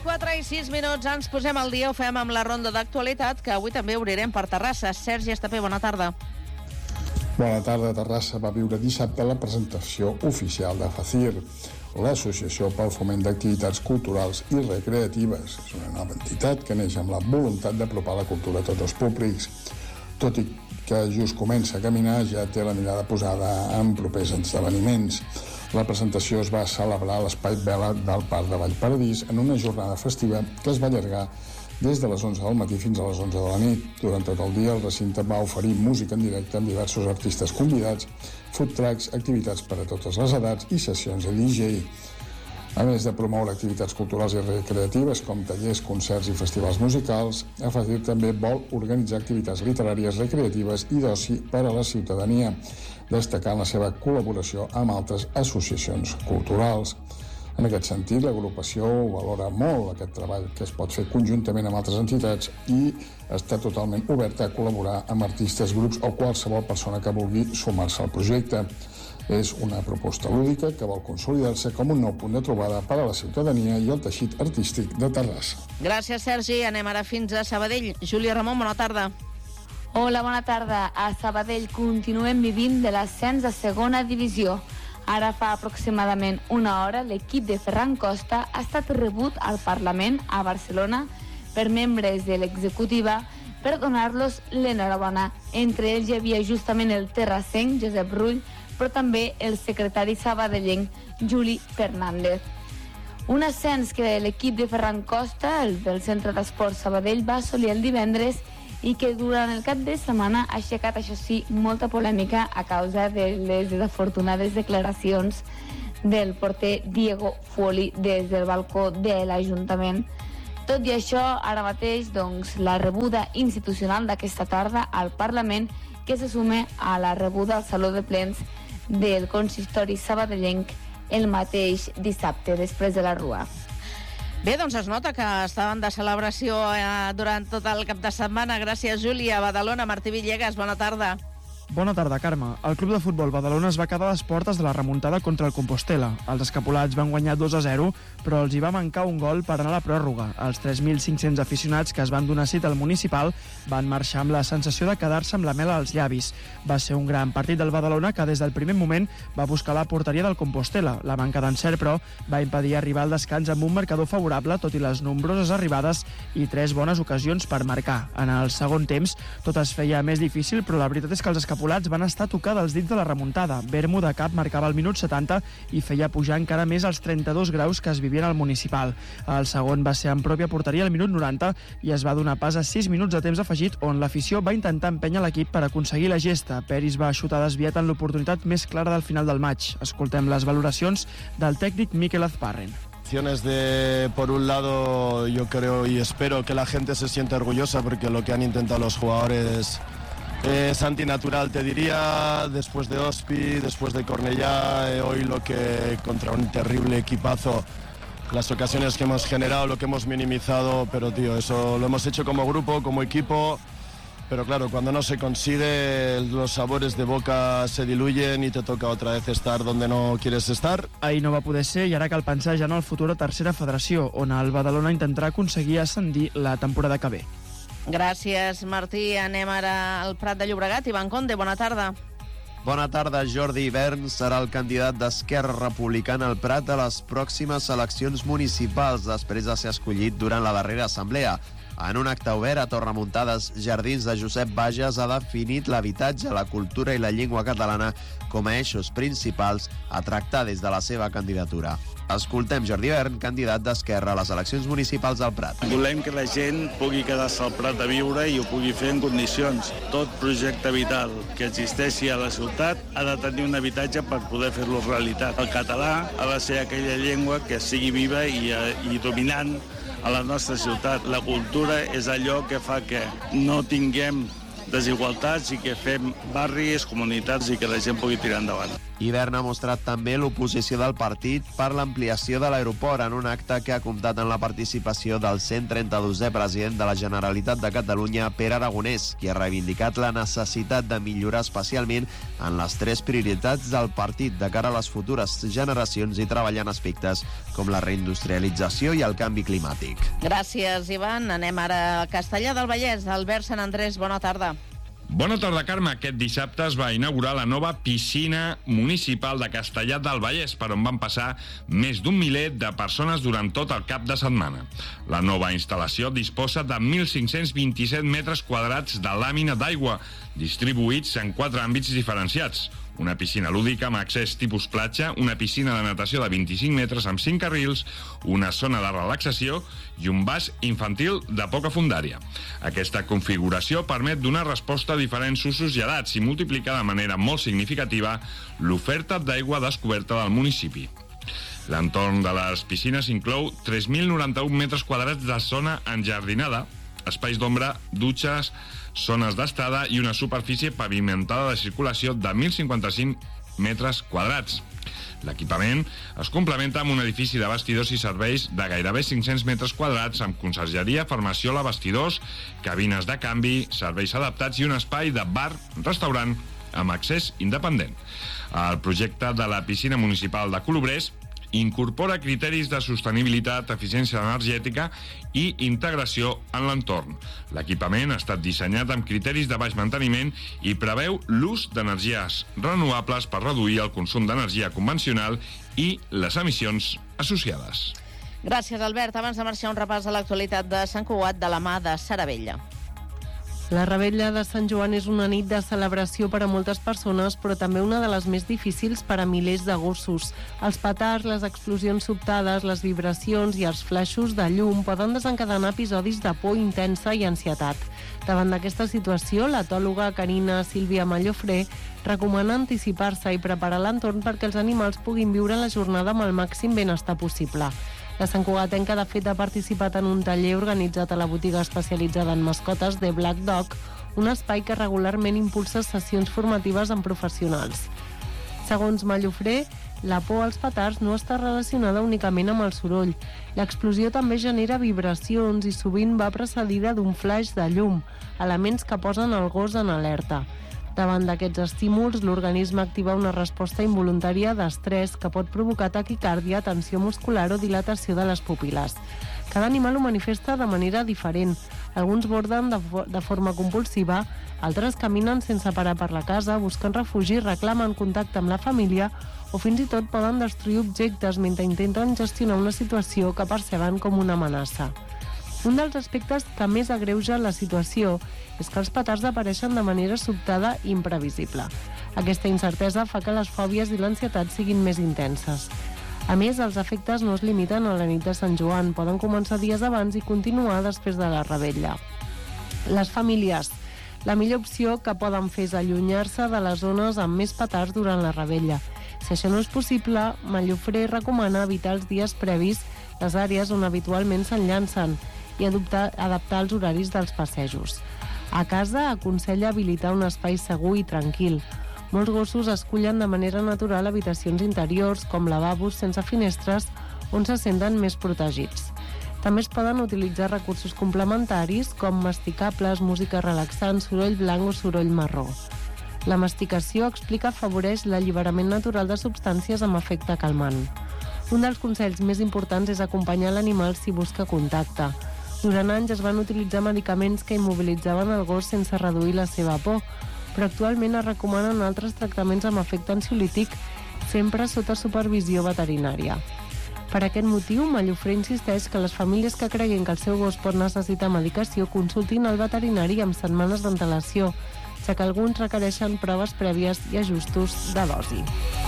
4:06, ens posem al dia, ho fem amb la ronda d'actualitat, que avui també obrirem per Terrassa. Sergi Estapé, bona tarda. Bona tarda. Terrassa va viure dissabte la presentació oficial de FACIR, l'Associació pel Foment d'Activitats Culturals i Recreatives. És una nova entitat que neix amb la voluntat d'apropar la cultura a tots els públics. Tot i que just comença a caminar, ja té la mirada posada en propers esdeveniments. La presentació es va celebrar a l'Espai Vela del Parc de Vallparadís en una jornada festiva que es va allargar des de les 11 del matí fins a les 11 de la nit. Durant tot el dia el recinte va oferir música en directe amb diversos artistes convidats, food trucks, activitats per a totes les edats i sessions de DJ. A més de promoure activitats culturals i recreatives com tallers, concerts i festivals musicals, AFACIR també vol organitzar activitats literàries, recreatives i d'oci per a la ciutadania, destacant la seva col·laboració amb altres associacions culturals. En aquest sentit, l'agrupació valora molt aquest treball que es pot fer conjuntament amb altres entitats i està totalment oberta a col·laborar amb artistes, grups o qualsevol persona que vulgui sumar-se al projecte. És una proposta lúdica que vol consolidar-se com un nou punt de trobada per a la ciutadania i el teixit artístic de Terrassa. Gràcies, Sergi. Anem ara fins a Sabadell. Júlia Ramon, bona tarda. Hola, bona tarda. A Sabadell continuem vivint de l'ascens a segona divisió. Ara fa aproximadament una hora l'equip de Ferran Costa ha estat rebut al Parlament a Barcelona per membres de l'executiva per donar-los l'enhorabona. Entre ells hi havia justament el terrassenc Josep Rull, però també el secretari sabadellenc Juli Fernández. Un ascens que l'equip de Ferran Costa, el del Centre d'Esports Sabadell, va assolir el divendres i que durant el cap de setmana ha aixecat, això sí, molta polèmica a causa de les desafortunades declaracions del porter Diego Fuoli des del balcó de l'Ajuntament. Tot i això, ara mateix, doncs, la rebuda institucional d'aquesta tarda al Parlament que se sume a la rebuda al Saló de Plens del consistori sabadellenc el mateix dissabte, després de la Rua. Bé, doncs es nota que estaven de celebració durant tot el cap de setmana. Gràcies, Júlia. Badalona, Martí Villegas, bona tarda. Bona tarda, Carme. El club de futbol Badalona es va quedar a les portes de la remuntada contra el Compostela. Els escapulats van guanyar 2-0, però els hi va mancar un gol per anar a la pròrroga. Els 3.500 aficionats que es van donar cita al municipal van marxar amb la sensació de quedar-se amb la mel als llavis. Va ser un gran partit del Badalona que des del primer moment va buscar la porteria del Compostela. La manca d'encert, però, va impedir arribar al descans amb un marcador favorable, tot i les nombroses arribades i 3 bones ocasions per marcar. En el segon temps, tot es feia més difícil, però la veritat és que els escapulats van estar tocats als dits de la remuntada. Bermo de cap marcava al minut 70 i feia pujar encara més els 32 graus que es vivien al municipal. El segon va ser en pròpia porteria al minut 90 i es va donar pas a 6 minuts de temps afegit on l'afició va intentar empènyer l'equip per aconseguir la gesta. Peris va xutar desviat en l'oportunitat més clara del final del maig. Escoltem les valoracions del tècnic Mikel Azparren. Por un lado, yo creo y espero que la gente se sienta orgullosa porque lo que han intentado los jugadores es antinatural, te diría, después de Ospi, después de Cornellá, hoy lo que contra un terrible equipazo, las ocasiones que hemos generado, lo que hemos minimizado, pero tío, eso lo hemos hecho como grupo, como equipo, pero claro, cuando no se consigue, los sabores de boca se diluyen y te toca otra vez estar donde no quieres estar. Ahir no va poder ser i ara cal pensar ja en el futur a tercera federació, on el Badalona intentarà aconseguir ascendir la temporada que ve. Gràcies, Martí. Anem ara al Prat de Llobregat. Ivan Conde, bona tarda. Bona tarda. Jordi Ivern serà el candidat d'Esquerra Republicana al Prat a les pròximes eleccions municipals després de ser escollit durant la darrera assemblea. En un acte obert a Torremuntades, Jardins de Josep Bages ha definit l'habitatge, la cultura i la llengua catalana com a eixos principals a tractar des de la seva candidatura. Escoltem Jordi Ivern, candidat d'Esquerra a les eleccions municipals del Prat. Volem que la gent pugui quedar-se al Prat a viure i ho pugui fer en condicions. Tot projecte vital que existeixi a la ciutat ha de tenir un habitatge per poder fer-lo realitat. El català ha de ser aquella llengua que sigui viva i dominant a la nostra ciutat. La cultura és allò que fa que no tinguem desigualtats i que fem barris, comunitats i que la gent pugui tirar endavant. Ivern ha mostrat també l'oposició del partit per l'ampliació de l'aeroport en un acte que ha comptat en la participació del 132è president de la Generalitat de Catalunya, Pere Aragonès, qui ha reivindicat la necessitat de millorar especialment en les 3 prioritats del partit de cara a les futures generacions i treballar en aspectes com la reindustrialització i el canvi climàtic. Gràcies, Ivan. Anem ara a Castellar del Vallès. Albert Sant Andrés, bona tarda. Bona tarda, Carme. Aquest dissabte es va inaugurar la nova piscina municipal de Castellar del Vallès, per on van passar més d'1 miler de persones durant tot el cap de setmana. La nova instal·lació disposa de 1.527 metres quadrats de làmina d'aigua, distribuïts en 4 àmbits diferenciats. Una piscina lúdica amb accés tipus platja, una piscina de natació de 25 metres amb 5 carrils, una zona de relaxació i un bas infantil de poca fondària. Aquesta configuració permet donar resposta a diferents usos i edats i multiplicar de manera molt significativa l'oferta d'aigua descoberta del municipi. L'entorn de les piscines inclou 3.091 metres quadrats de zona enjardinada, espais d'ombra, dutxes, zones d'estada i una superfície pavimentada de circulació de 1.055 metres quadrats. L'equipament es complementa amb un edifici de vestidors i serveis de gairebé 500 metres quadrats amb consergeria, farmaciola, vestidors, cabines de canvi, serveis adaptats i un espai de bar-restaurant amb accés independent. El projecte de la piscina municipal de Colobrers incorpora criteris de sostenibilitat, eficiència energètica i integració en l'entorn. L'equipament ha estat dissenyat amb criteris de baix manteniment i preveu l'ús d'energies renovables per reduir el consum d'energia convencional i les emissions associades. Gràcies, Albert. Abans de marxar, un repàs a l'actualitat de Sant Cugat de la mà de Sara Vella. La Revetlla de Sant Joan és una nit de celebració per a moltes persones, però també una de les més difícils per a milers de gossos. Els petards, les explosions sobtades, les vibracions i els flaixos de llum poden desencadenar episodis de por intensa i ansietat. Davant d'aquesta situació, l'etòloga Carina Sílvia Mallofré recomana anticipar-se i preparar l'entorn perquè els animals puguin viure la jornada amb el màxim benestar possible. La santcugatenca, de fet, ha participat en un taller organitzat a la botiga especialitzada en mascotes de Black Dog, un espai que regularment impulsa sessions formatives amb professionals. Segons Mallofré, la por als petards no està relacionada únicament amb el soroll. L'explosió també genera vibracions i sovint va precedida d'un flaix de llum, elements que posen el gos en alerta. Davant d'aquests estímuls, l'organisme activa una resposta involuntària d'estrès que pot provocar taquicàrdia, tensió muscular o dilatació de les pupil·les. Cada animal ho manifesta de manera diferent. Alguns borden de forma compulsiva, altres caminen sense parar per la casa, busquen refugi, reclamen contacte amb la família o fins i tot poden destruir objectes mentre intenten gestionar una situació que perceben com una amenaça. Un dels aspectes que més agreuja la situació és que els petards apareixen de manera sobtada i imprevisible. Aquesta incertesa fa que les fòbies i l'ansietat siguin més intenses. A més, els efectes no es limiten a la nit de Sant Joan, poden començar dies abans i continuar després de la revetlla. Les famílies. La millor opció que poden fer és allunyar-se de les zones amb més petards durant la revetlla. Si això no és possible, Mallofré recomana evitar els dies previs les àrees on habitualment s'enllancen i adaptar els horaris dels passejos. A casa aconsella habilitar un espai segur i tranquil. Molts gossos escullen de manera natural habitacions interiors, com lavabos sense finestres, on se senten més protegits. També es poden utilitzar recursos complementaris, com masticables, música relaxant, soroll blanc o soroll marró. La masticació, explica, afavoreix l'alliberament natural de substàncies amb efecte calmant. Un dels consells més importants és acompanyar l'animal si busca contacte. Durant anys es van utilitzar medicaments que immobilitzaven el gos sense reduir la seva por, però actualment es recomanen altres tractaments amb efecte ansiolític, sempre sota supervisió veterinària. Per aquest motiu, Mallofré insisteix que les famílies que creguin que el seu gos pot necessitar medicació consultin el veterinari amb setmanes d'antelació, ja que alguns requereixen proves prèvies i ajustos de dosi.